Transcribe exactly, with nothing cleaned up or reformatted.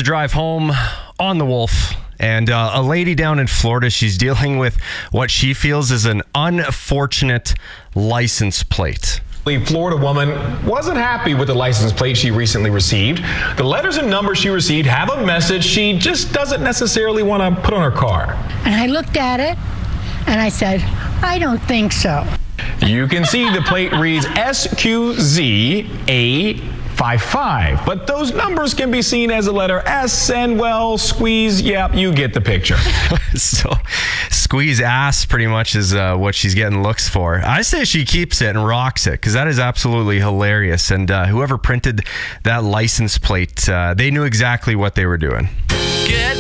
drive home on the Wolf. And uh, a lady down in Florida, she's dealing with what she feels is an unfortunate license plate. A Florida woman wasn't happy with the license plate she recently received. The letters and numbers she received have a message she just doesn't necessarily want to put on her car. And I looked at it and I said, I don't think so. You can see the plate reads S Q Z A fifty-five, but those numbers can be seen as a letter S, and well, squeeze, yep, you get the picture. So, squeeze ass pretty much is uh, what she's getting looks for. I say she keeps it and rocks it, because that is absolutely hilarious. And uh, whoever printed that license plate, uh, they knew exactly what they were doing. Get